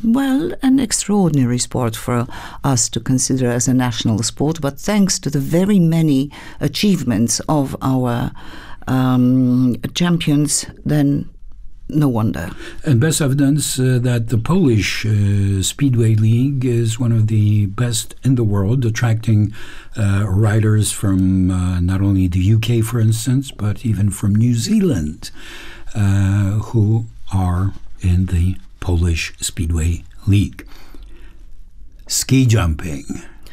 an extraordinary sport for us to consider as a national sport, but thanks to the very many achievements of our champions, then no wonder. And best evidence that the Polish Speedway League is one of the best in the world, attracting riders from not only the UK, for instance, but even from New Zealand, who are in the Polish Speedway League. Ski jumping.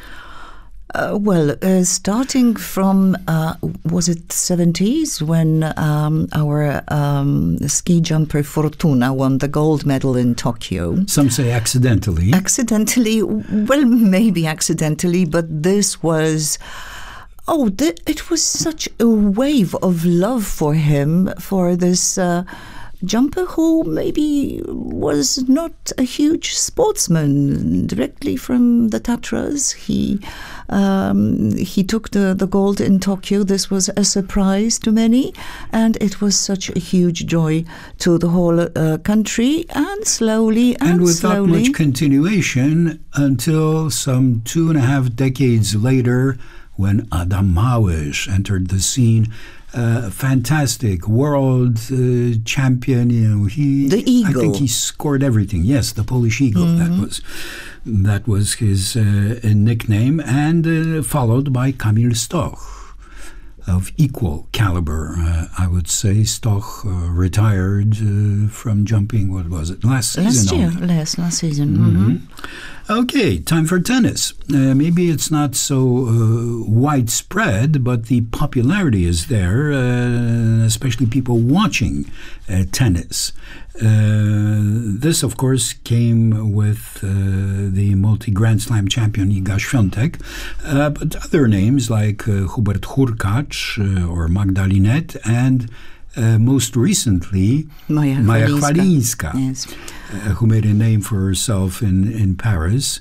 Starting from, was it 70s when our ski jumper Fortuna won the gold medal in Tokyo. Some say accidentally. Accidentally, well, maybe accidentally, but this was... it was such a wave of love for him, for this... jumper who maybe was not a huge sportsman. Directly from the Tatras, he took the gold in Tokyo. This was a surprise to many, and it was such a huge joy to the whole country. And slowly and without much continuation until some 2.5 decades later, when Adam Małysz entered the scene. Fantastic world champion. The Eagle. I think he scored everything. Yes, the Polish Eagle. Mm-hmm. That was his nickname, and followed by Kamil Stoch, of equal caliber, I would say. Stoch retired from jumping. What was it? Last season. Last season. Mm-hmm. Mm-hmm. Okay, time for tennis. Maybe it's not so widespread, but the popularity is there, especially people watching tennis. This, of course, came with the multi-Grand Slam champion Iga Świątek, but other names like Hubert Hurkacz or Magda Linette, and most recently Maja Chwalińska, yes. Who made a name for herself in Paris.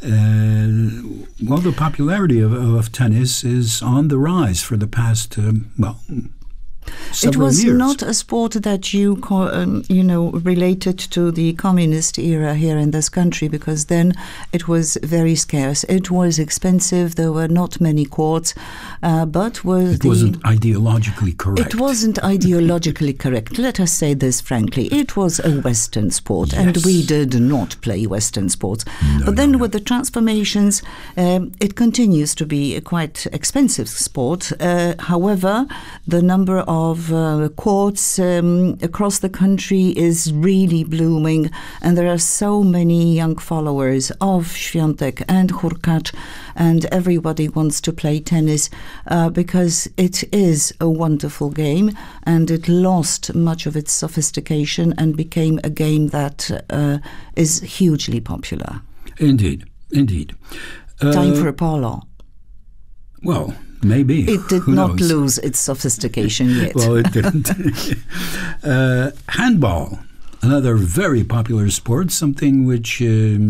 The popularity of tennis is on the rise for the past, it was years. Not a sport that you related to the communist era here in this country, because then it was very scarce. It was expensive. There were not many courts, but it wasn't ideologically correct. It wasn't ideologically correct. Let us say this frankly. It was a Western sport, yes. and we did not play Western sports. But then with the transformations, it continues to be a quite expensive sport. However, the number of courts across the country is really blooming, and there are so many young followers of Świątek and Hurkacz, and everybody wants to play tennis because it is a wonderful game, and it lost much of its sophistication and became a game that is hugely popular. Indeed. Time for polo. Well, maybe. It did not lose its sophistication yet. Well, it didn't. Handball, another very popular sport, something which,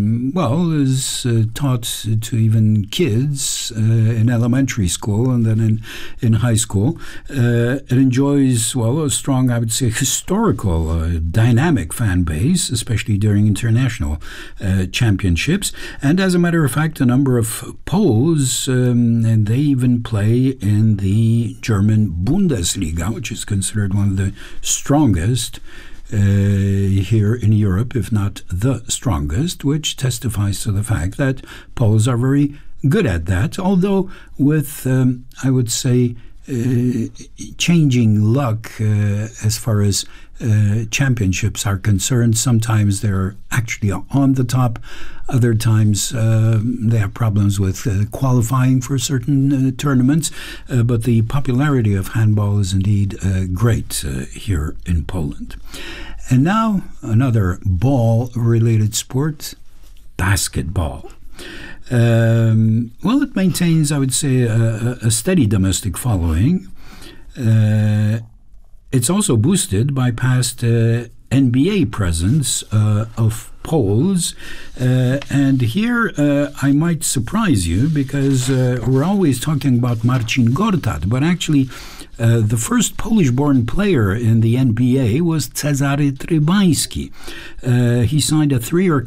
is taught to even kids in elementary school and then in high school. It enjoys, a strong, I would say, historical, dynamic fan base, especially during international championships. And as a matter of fact, a number of Poles, and they even play in the German Bundesliga, which is considered one of the strongest here in Europe, if not the strongest, which testifies to the fact that Poles are very good at that, although with, I would say, changing luck as far as championships are concerned. Sometimes they're actually on the top. Other times they have problems with qualifying for certain tournaments. But the popularity of handball is indeed great here in Poland. And now another ball-related sport, basketball. It maintains, I would say, a steady domestic following. It's also boosted by past NBA presence of Poles. And here I might surprise you, because we're always talking about Marcin Gortat, but actually the first Polish-born player in the NBA was Cezary Trybański. He signed a 3-year